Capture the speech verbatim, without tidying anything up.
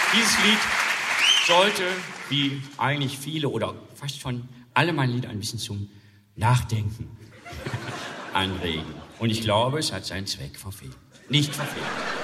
Dieses Lied sollte, wie eigentlich viele oder fast schon alle meine Lieder, ein bisschen zum Nachdenken anregen. Und ich glaube, es hat seinen Zweck verfehlt. Nicht verfehlt.